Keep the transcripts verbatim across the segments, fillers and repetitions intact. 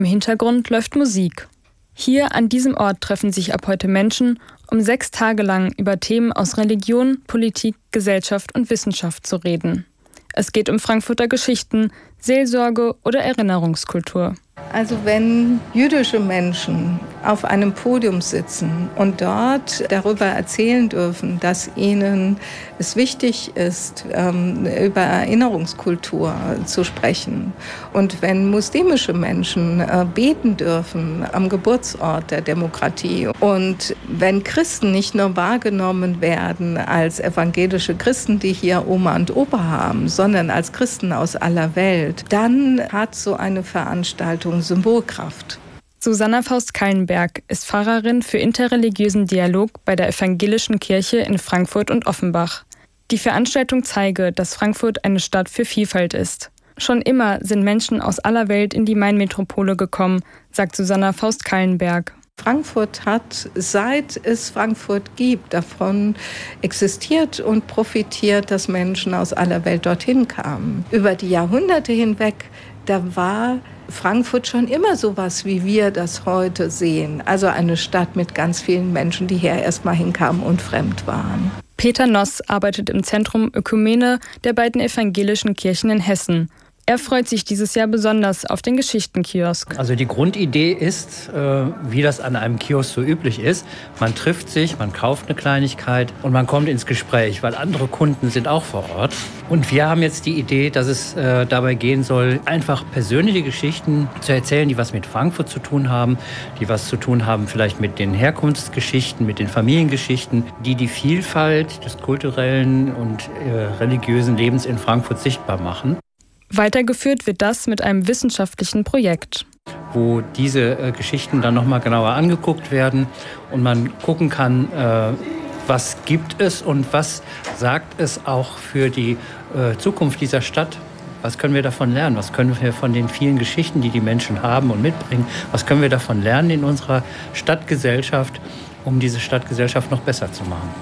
Im Hintergrund läuft Musik. Hier an diesem Ort treffen sich ab heute Menschen, um sechs Tage lang über Themen aus Religion, Politik, Gesellschaft und Wissenschaft zu reden. Es geht um Frankfurter Geschichten, Seelsorge oder Erinnerungskultur. Also wenn jüdische Menschen auf einem Podium sitzen und dort darüber erzählen dürfen, dass ihnen es wichtig ist, über Erinnerungskultur zu sprechen, und wenn muslimische Menschen beten dürfen am Geburtsort der Demokratie, und wenn Christen nicht nur wahrgenommen werden als evangelische Christen, die hier Oma und Opa haben, sondern als Christen aus aller Welt, dann hat so eine Veranstaltung Symbolkraft. Susanna Faust-Kallenberg ist Pfarrerin für interreligiösen Dialog bei der Evangelischen Kirche in Frankfurt und Offenbach. Die Veranstaltung zeige, dass Frankfurt eine Stadt für Vielfalt ist. Schon immer sind Menschen aus aller Welt in die Main-Metropole gekommen, sagt Susanna Faust-Kallenberg. Frankfurt hat, seit es Frankfurt gibt, davon existiert und profitiert, dass Menschen aus aller Welt dorthin kamen. Über die Jahrhunderte hinweg, da war Frankfurt schon immer sowas, wie wir das heute sehen. Also eine Stadt mit ganz vielen Menschen, die hier erstmal hinkamen und fremd waren. Peter Noss arbeitet im Zentrum Ökumene der beiden evangelischen Kirchen in Hessen. Er freut sich dieses Jahr besonders auf den Geschichtenkiosk. Also die Grundidee ist, äh, wie das an einem Kiosk so üblich ist, man trifft sich, man kauft eine Kleinigkeit und man kommt ins Gespräch, weil andere Kunden sind auch vor Ort. Und wir haben jetzt die Idee, dass es äh, dabei gehen soll, einfach persönliche Geschichten zu erzählen, die was mit Frankfurt zu tun haben, die was zu tun haben vielleicht mit den Herkunftsgeschichten, mit den Familiengeschichten, die die Vielfalt des kulturellen und äh, religiösen Lebens in Frankfurt sichtbar machen. Weitergeführt wird das mit einem wissenschaftlichen Projekt, wo diese äh, Geschichten dann nochmal genauer angeguckt werden und man gucken kann, äh, was gibt es und was sagt es auch für die äh, Zukunft dieser Stadt. Was können wir davon lernen? Was können wir von den vielen Geschichten, die die Menschen haben und mitbringen, was können wir davon lernen in unserer Stadtgesellschaft, um diese Stadtgesellschaft noch besser zu machen?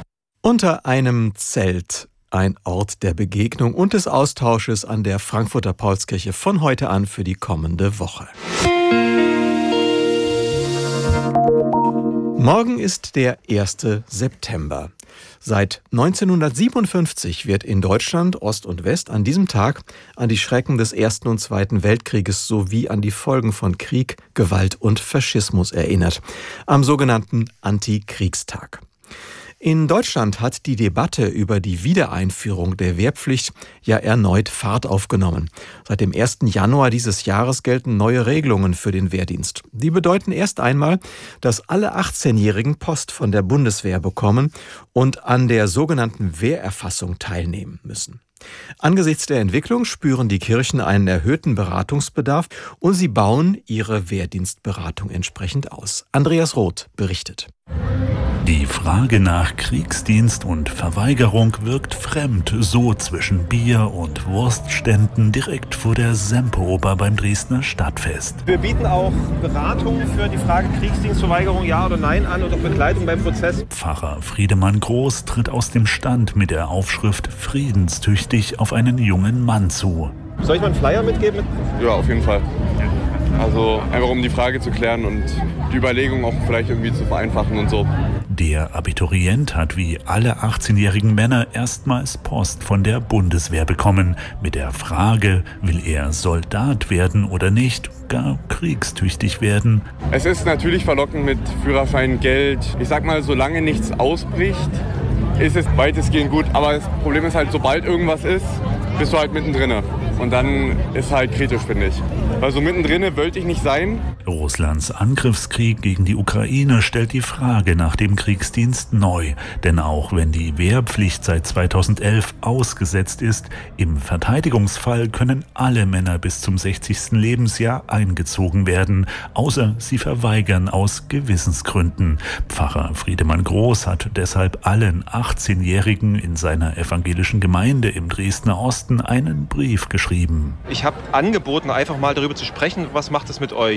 Unter einem Zelt. Ein Ort der Begegnung und des Austausches an der Frankfurter Paulskirche von heute an für die kommende Woche. Morgen ist der erste September. Seit neunzehnhundertsiebenundfünfzig wird in Deutschland, Ost und West, an diesem Tag an die Schrecken des Ersten und Zweiten Weltkrieges sowie an die Folgen von Krieg, Gewalt und Faschismus erinnert. Am sogenannten Antikriegstag. In Deutschland hat die Debatte über die Wiedereinführung der Wehrpflicht ja erneut Fahrt aufgenommen. Seit dem ersten Januar dieses Jahres gelten neue Regelungen für den Wehrdienst. Die bedeuten erst einmal, dass alle achtzehnjährigen Post von der Bundeswehr bekommen und an der sogenannten Wehrerfassung teilnehmen müssen. Angesichts der Entwicklung spüren die Kirchen einen erhöhten Beratungsbedarf und sie bauen ihre Wehrdienstberatung entsprechend aus. Andreas Roth berichtet. Die Frage nach Kriegsdienst und Verweigerung wirkt fremd, so zwischen Bier- und Wurstständen direkt vor der Semperoper beim Dresdner Stadtfest. Wir bieten auch Beratung für die Frage Kriegsdienstverweigerung, ja oder nein an und auch Begleitung beim Prozess. Pfarrer Friedemann Groß tritt aus dem Stand mit der Aufschrift friedenstüchtig auf einen jungen Mann zu. Soll ich mal einen Flyer mitgeben? Ja, auf jeden Fall. Also einfach um die Frage zu klären und die Überlegung auch vielleicht irgendwie zu vereinfachen und so. Der Abiturient hat wie alle achtzehnjährigen Männer erstmals Post von der Bundeswehr bekommen. Mit der Frage, will er Soldat werden oder nicht, gar kriegstüchtig werden. Es ist natürlich verlockend mit Führerschein, Geld. Ich sag mal, solange nichts ausbricht, ist es weitestgehend gut. Aber das Problem ist halt, sobald irgendwas ist, bist du halt mittendrin. Und dann ist halt kritisch, finde ich. Weil so mittendrin wollte ich nicht sein. Russlands Angriffskrieg gegen die Ukraine stellt die Frage nach dem Kriegsdienst neu. Denn auch wenn die Wehrpflicht seit zweitausendelf ausgesetzt ist, im Verteidigungsfall können alle Männer bis zum sechzigsten Lebensjahr eingezogen werden, außer sie verweigern aus Gewissensgründen. Pfarrer Friedemann Groß hat deshalb allen achtzehnjährigen in seiner evangelischen Gemeinde im Dresdner Osten einen Brief geschrieben. Ich habe angeboten, einfach mal darüber zu sprechen, was macht es mit euch?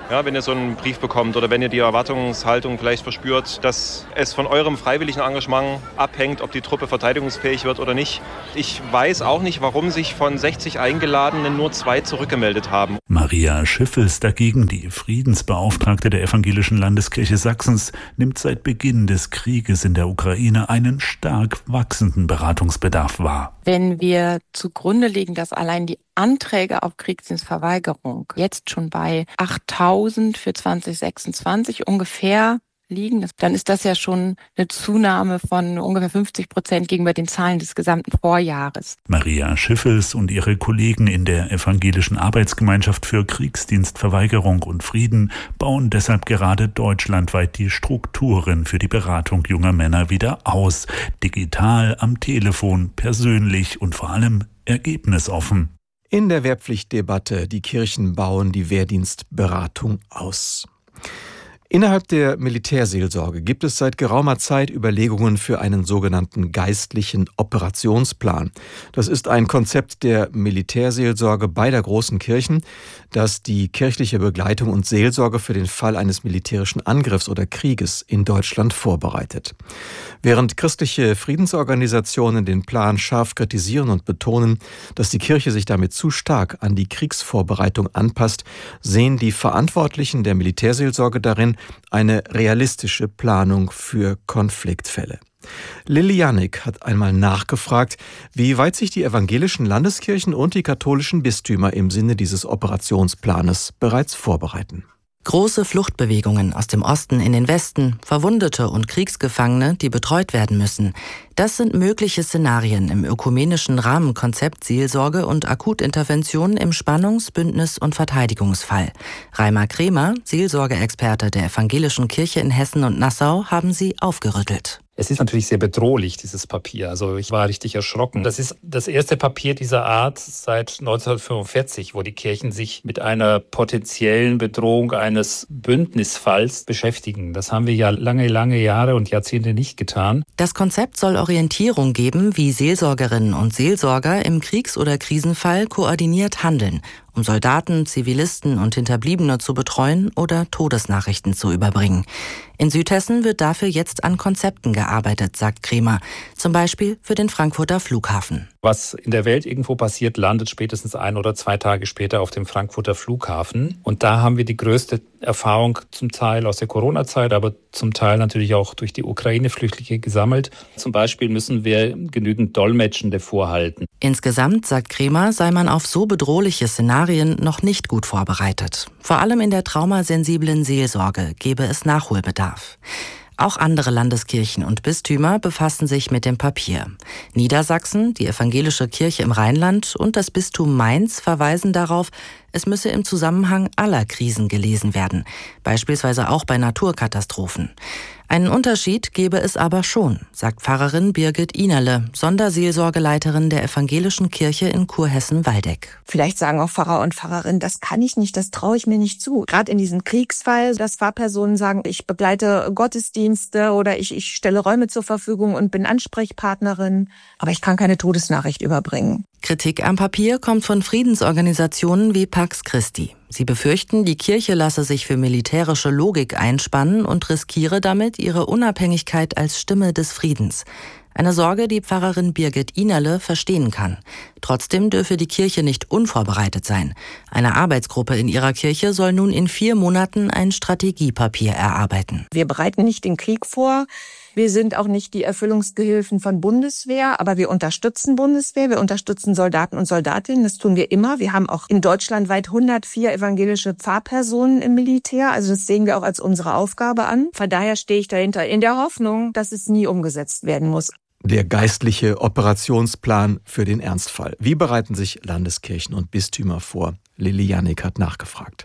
Ja, wenn ihr so einen Brief bekommt oder wenn ihr die Erwartungshaltung vielleicht verspürt, dass es von eurem freiwilligen Engagement abhängt, ob die Truppe verteidigungsfähig wird oder nicht. Ich weiß auch nicht, warum sich von sechzig Eingeladenen nur zwei zurückgemeldet haben. Maria Schiffels dagegen, die Friedensbeauftragte der Evangelischen Landeskirche Sachsens, nimmt seit Beginn des Krieges in der Ukraine einen stark wachsenden Beratungsbedarf wahr. Wenn wir zugrunde legen, dass allein die Anträge auf Kriegsdienstverweigerung jetzt schon bei achttausend für zwanzig sechsundzwanzig ungefähr liegen, dann ist das ja schon eine Zunahme von ungefähr fünfzig Prozent gegenüber den Zahlen des gesamten Vorjahres. Maria Schiffels und ihre Kollegen in der Evangelischen Arbeitsgemeinschaft für Kriegsdienstverweigerung und Frieden bauen deshalb gerade deutschlandweit die Strukturen für die Beratung junger Männer wieder aus. Digital, am Telefon, persönlich und vor allem ergebnisoffen. In der Wehrpflichtdebatte, die Kirchen bauen die Wehrdienstberatung aus. Innerhalb der Militärseelsorge gibt es seit geraumer Zeit Überlegungen für einen sogenannten geistlichen Operationsplan. Das ist ein Konzept der Militärseelsorge beider großen Kirchen, das die kirchliche Begleitung und Seelsorge für den Fall eines militärischen Angriffs oder Krieges in Deutschland vorbereitet. Während christliche Friedensorganisationen den Plan scharf kritisieren und betonen, dass die Kirche sich damit zu stark an die Kriegsvorbereitung anpasst, sehen die Verantwortlichen der Militärseelsorge darin eine realistische Planung für Konfliktfälle. Lilly Janik hat einmal nachgefragt, wie weit sich die evangelischen Landeskirchen und die katholischen Bistümer im Sinne dieses Operationsplanes bereits vorbereiten. Große Fluchtbewegungen aus dem Osten in den Westen, Verwundete und Kriegsgefangene, die betreut werden müssen. Das sind mögliche Szenarien im ökumenischen Rahmenkonzept Seelsorge und Akutintervention im Spannungs-, Bündnis- und Verteidigungsfall. Reimer Kremer, Seelsorgeexperte der Evangelischen Kirche in Hessen und Nassau, haben sie aufgerüttelt. Es ist natürlich sehr bedrohlich, dieses Papier. Also ich war richtig erschrocken. Das ist das erste Papier dieser Art seit neunzehnhundertfünfundvierzig, wo die Kirchen sich mit einer potenziellen Bedrohung eines Bündnisfalls beschäftigen. Das haben wir ja lange, lange Jahre und Jahrzehnte nicht getan. Das Konzept soll Orientierung geben, wie Seelsorgerinnen und Seelsorger im Kriegs- oder Krisenfall koordiniert handeln, um Soldaten, Zivilisten und Hinterbliebene zu betreuen oder Todesnachrichten zu überbringen. In Südhessen wird dafür jetzt an Konzepten gearbeitet, sagt Kremer, zum Beispiel für den Frankfurter Flughafen. Was in der Welt irgendwo passiert, landet spätestens ein oder zwei Tage später auf dem Frankfurter Flughafen. Und da haben wir die größte Erfahrung zum Teil aus der Corona-Zeit, aber zum Teil natürlich auch durch die Ukraine-Flüchtlinge gesammelt. Zum Beispiel müssen wir genügend Dolmetschende vorhalten. Insgesamt, sagt Kremer, sei man auf so bedrohliche Szenarien noch nicht gut vorbereitet. Vor allem in der traumasensiblen Seelsorge gebe es Nachholbedarf. Auch andere Landeskirchen und Bistümer befassen sich mit dem Papier. Niedersachsen, die Evangelische Kirche im Rheinland und das Bistum Mainz verweisen darauf, es müsse im Zusammenhang aller Krisen gelesen werden, beispielsweise auch bei Naturkatastrophen. Einen Unterschied gebe es aber schon, sagt Pfarrerin Birgit Inerle, Sonderseelsorgeleiterin der Evangelischen Kirche in Kurhessen-Waldeck. Vielleicht sagen auch Pfarrer und Pfarrerinnen, das kann ich nicht, das traue ich mir nicht zu. Gerade in diesem Kriegsfall, dass Pfarrpersonen sagen, ich begleite Gottesdienste oder ich, ich stelle Räume zur Verfügung und bin Ansprechpartnerin, aber ich kann keine Todesnachricht überbringen. Kritik am Papier kommt von Friedensorganisationen wie Pax Christi. Sie befürchten, die Kirche lasse sich für militärische Logik einspannen und riskiere damit ihre Unabhängigkeit als Stimme des Friedens. Eine Sorge, die Pfarrerin Birgit Inerle verstehen kann. Trotzdem dürfe die Kirche nicht unvorbereitet sein. Eine Arbeitsgruppe in ihrer Kirche soll nun in vier Monaten ein Strategiepapier erarbeiten. Wir bereiten nicht den Krieg vor. Wir sind auch nicht die Erfüllungsgehilfen von Bundeswehr, aber wir unterstützen Bundeswehr, wir unterstützen Soldaten und Soldatinnen, das tun wir immer. Wir haben auch in Deutschland weit hundertvier evangelische Pfarrpersonen im Militär, also das sehen wir auch als unsere Aufgabe an. Von daher stehe ich dahinter, in der Hoffnung, dass es nie umgesetzt werden muss. Der geistliche Operationsplan für den Ernstfall. Wie bereiten sich Landeskirchen und Bistümer vor? Lilly Janik hat nachgefragt.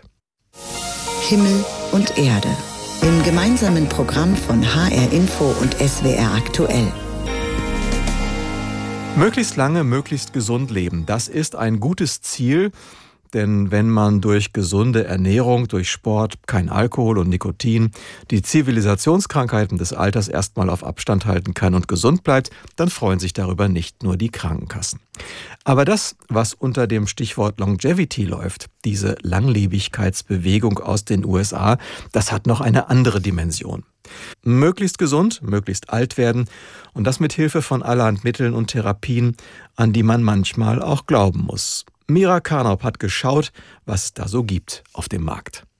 Himmel und Erde. Im gemeinsamen Programm von H R Info und S W R aktuell. Möglichst lange, möglichst gesund leben. Das ist ein gutes Ziel, Denn wenn man durch gesunde Ernährung, durch Sport, kein Alkohol und Nikotin die Zivilisationskrankheiten des Alters erstmal auf Abstand halten kann und gesund bleibt, dann freuen sich darüber nicht nur die Krankenkassen. Aber das, was unter dem Stichwort Longevity läuft, diese Langlebigkeitsbewegung aus den U S A, das hat noch eine andere Dimension. Möglichst gesund, möglichst alt werden und das mit Hilfe von allerhand Mitteln und Therapien, an die man manchmal auch glauben muss. Mira Karnaup hat geschaut, was es da so gibt auf dem Markt.